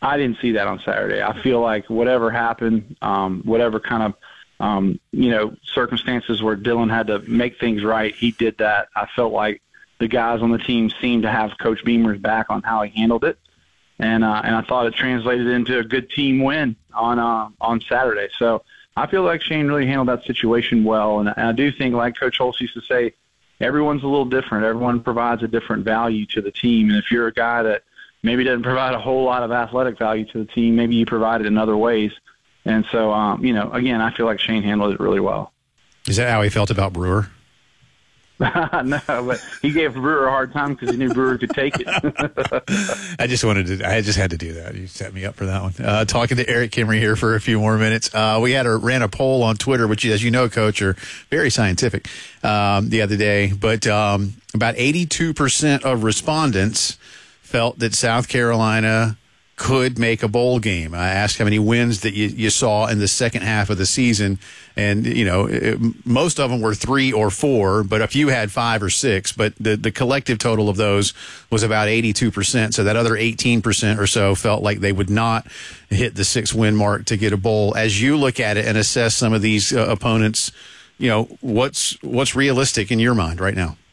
I didn't see that on Saturday. I feel like whatever happened, whatever kind of, circumstances where Dylan had to make things right, he did that. I felt like the guys on the team seemed to have Coach Beamer's back on how he handled it. And I thought it translated into a good team win on Saturday. So I feel like Shane really handled that situation well. And I do think, like Coach Holtz used to say, everyone's a little different. Everyone provides a different value to the team. And if you're a guy that maybe doesn't provide a whole lot of athletic value to the team, maybe you provide it in other ways. And so, again, I feel like Shane handled it really well. Is that how he felt about Brewer? No, but he gave Brewer a hard time because he knew Brewer could take it. I just had to do that. You set me up for that one. Talking to Eric Kimry here for a few more minutes. We ran a poll on Twitter, which, as you know, Coach, are very scientific, the other day. But about 82% of respondents felt that South Carolina could make a bowl game. I asked how many wins that you saw in the second half of the season, and most of them were 3 or 4, but a few had 5 or 6. But the collective total of those was about 82%. So that other 18% or so felt like they would not hit the 6-win mark to get a bowl. As you look at it and assess some of these opponents, what's realistic in your mind right now?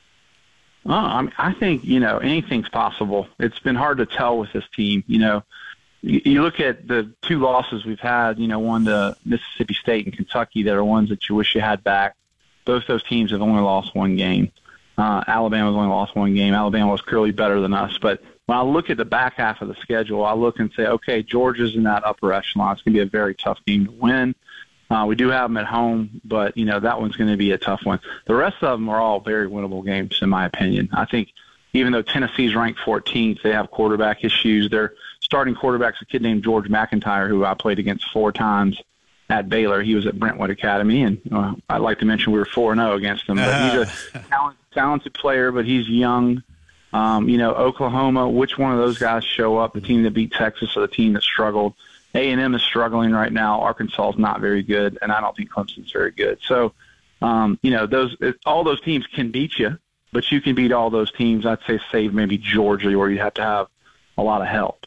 I think, anything's possible. It's been hard to tell with this team. You look at the 2 losses we've had, one to Mississippi State and Kentucky that are ones that you wish you had back. Both those teams have only lost 1 game. Alabama's only lost 1 game. Alabama was clearly better than us. But when I look at the back half of the schedule, I look and say, okay, Georgia's in that upper echelon. It's going to be a very tough game to win. We do have them at home, but, that one's going to be a tough one. The rest of them are all very winnable games, in my opinion. I think even though Tennessee's ranked 14th, they have quarterback issues. Their starting quarterback's a kid named George McIntyre, who I played against 4 times at Baylor. He was at Brentwood Academy, and I'd like to mention we were 4-0 against him. But he's a talented player, but he's young. Oklahoma, which one of those guys show up, the team that beat Texas or the team that struggled? A&M is struggling right now. Arkansas is not very good, and I don't think Clemson's very good. So, all those teams can beat you, but you can beat all those teams. I'd say save maybe Georgia, where you have to have a lot of help.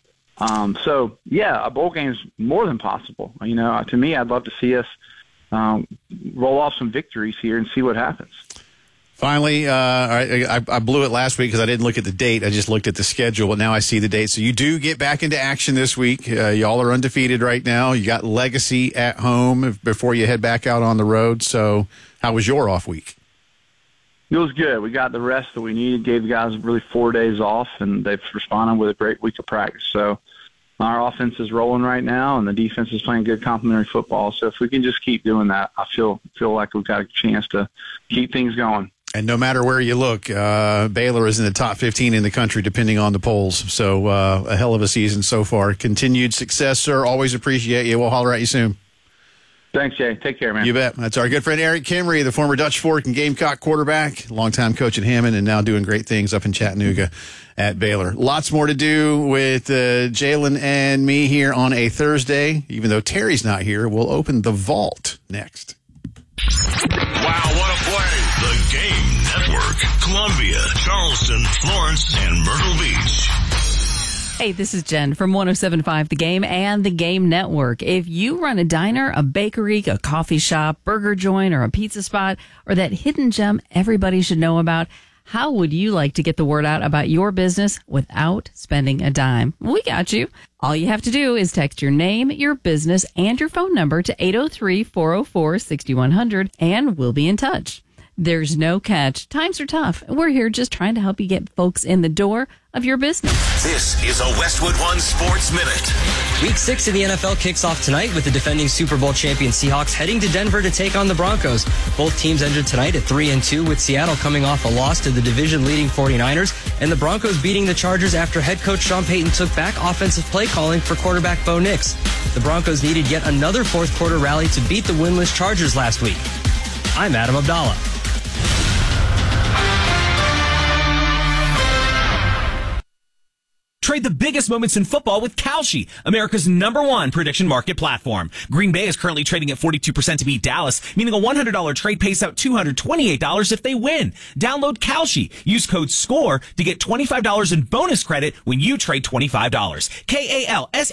A bowl game is more than possible. To me, I'd love to see us roll off some victories here and see what happens. Finally, I blew it last week because I didn't look at the date. I just looked at the schedule, but now I see the date. So you do get back into action this week. Y'all are undefeated right now. You got Legacy at home before you head back out on the road. So how was your off week? It was good. We got the rest that we needed, gave the guys really 4 days off, and they've responded with a great week of practice. So our offense is rolling right now, and the defense is playing good complementary football. So if we can just keep doing that, I feel like we've got a chance to keep things going. And no matter where you look, Baylor is in the top 15 in the country, depending on the polls. So a hell of a season so far. Continued success, sir. Always appreciate you. We'll holler at you soon. Thanks, Jay. Take care, man. You bet. That's our good friend Eric Kimry, the former Dutch Fork and Gamecock quarterback, longtime coach at Hammond, and now doing great things up in Chattanooga at Baylor. Lots more to do with Jalen and me here on a Thursday. Even though Terry's not here, we'll open the vault next. Wow, what a play. The Game Network. Columbia, Charleston, Florence, and Myrtle Beach. Hey, this is Jen from 107.5 The Game and The Game Network. If you run a diner, a bakery, a coffee shop, burger joint, or a pizza spot, or that hidden gem everybody should know about, how would you like to get the word out about your business without spending a dime? We got you. All you have to do is text your name, your business, and your phone number to 803-404-6100, and we'll be in touch. There's no catch. Times are tough. We're here just trying to help you get folks in the door of your business. This is a Westwood One Sports Minute. Week 6 of the NFL kicks off tonight with the defending Super Bowl champion Seahawks heading to Denver to take on the Broncos. Both teams entered tonight at 3-2, with Seattle coming off a loss to the division-leading 49ers, and the Broncos beating the Chargers after head coach Sean Payton took back offensive play calling for quarterback Bo Nix. The Broncos needed yet another fourth-quarter rally to beat the winless Chargers last week. I'm Adam Abdallah. Trade the biggest moments in football with Kalshi, America's #1 prediction market platform. Green Bay is currently trading at 42% to beat Dallas, meaning a $100 trade pays out $228 if they win. Download Kalshi. Use code SCORE to get $25 in bonus credit when you trade $25. KALS